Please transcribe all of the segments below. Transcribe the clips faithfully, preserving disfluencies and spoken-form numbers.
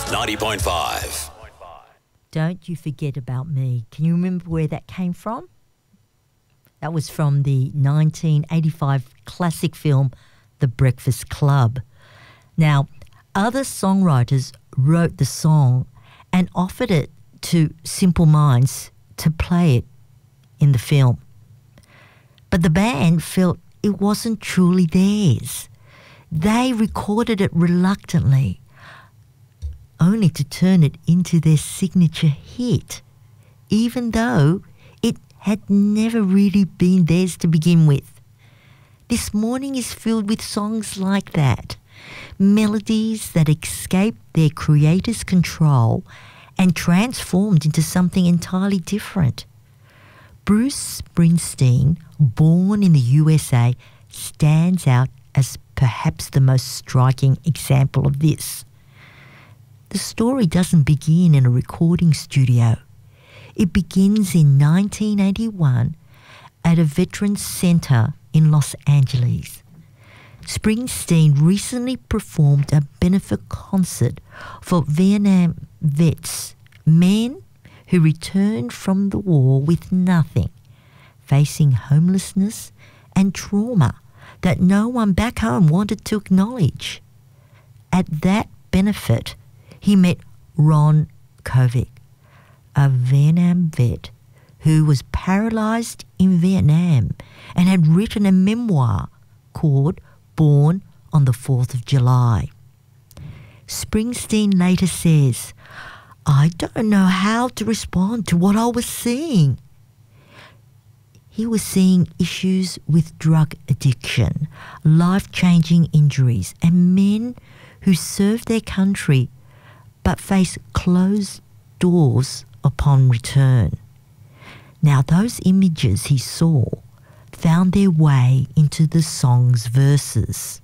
ninety point five. Don't You Forget About Me. Can you remember where that came from? That was from the nineteen eighty-five classic film The Breakfast Club. Now, other songwriters wrote the song and offered it to Simple Minds to play it in the film. But the band felt it wasn't truly theirs. They recorded it reluctantly, only to turn it into their signature hit, even though it had never really been theirs to begin with. This Morning is filled with songs like that, melodies that escaped their creator's control and transformed into something entirely different. Bruce Springsteen, born in the U S A, stands out as perhaps the most striking example of this. The story doesn't begin in a recording studio. It begins in nineteen eighty-one at a veterans center in Los Angeles. Springsteen recently performed a benefit concert for Vietnam vets, men who returned from the war with nothing, facing homelessness and trauma that no one back home wanted to acknowledge. At that benefit, he met Ron Kovic, a Vietnam vet who was paralyzed in Vietnam and had written a memoir called Born on the fourth of July. Springsteen later says, "I don't know how to respond to what I was seeing." He was seeing issues with drug addiction, life-changing injuries, and men who served their country but face closed doors upon return. Now, those images he saw found their way into the song's verses.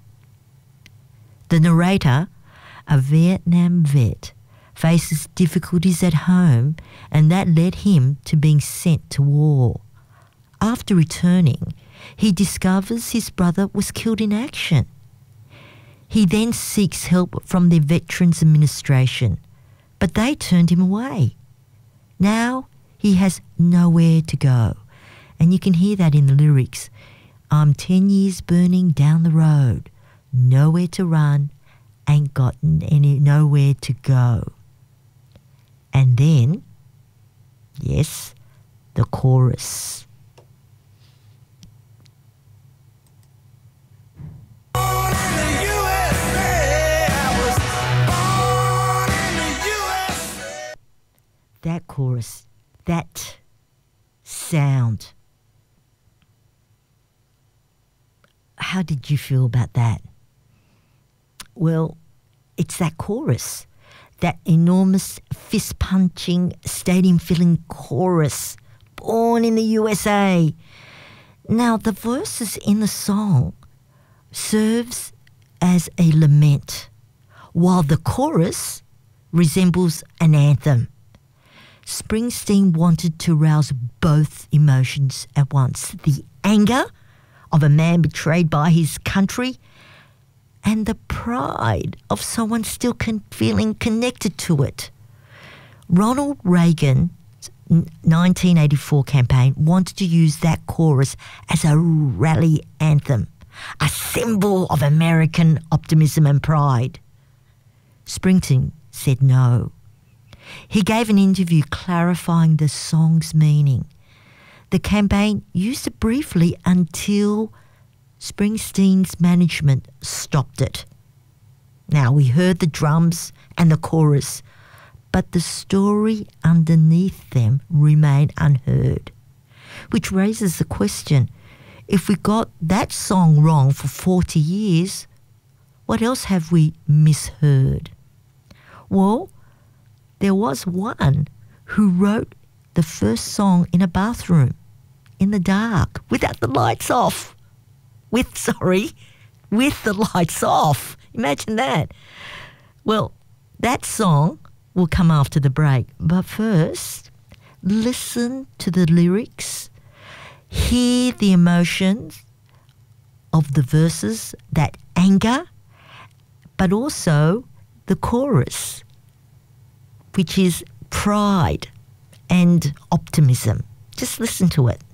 The narrator, a Vietnam vet, faces difficulties at home, and that led him to being sent to war. After returning, he discovers his brother was killed in action. He then seeks help from the Veterans Administration, but they turned him away. Now he has nowhere to go, and you can hear that in the lyrics. I'm ten years burning down the road, nowhere to run, ain't got any nowhere to go. And then, yes, the chorus. That chorus, that sound. How did you feel about that? Well, it's that chorus, that enormous fist-punching, stadium-filling chorus, born in the U S A. Now, the verses in the song serves as a lament, while the chorus resembles an anthem. Springsteen wanted to rouse both emotions at once, the anger of a man betrayed by his country and the pride of someone still con- feeling connected to it. Ronald Reagan's nineteen eighty-four campaign wanted to use that chorus as a rally anthem, a symbol of American optimism and pride. Springsteen said no. He gave an interview clarifying the song's meaning. The campaign used it briefly until Springsteen's management stopped it. Now, we heard the drums and the chorus, but the story underneath them remained unheard, which raises the question, if we got that song wrong for forty years, what else have we misheard? Well, there was one who wrote the first song in a bathroom, in the dark, without the lights off. With, sorry, with the lights off. Imagine that. Well, that song will come after the break. But first, listen to the lyrics, hear the emotions of the verses, that anger, but also the chorus, which is pride and optimism. Just listen to it.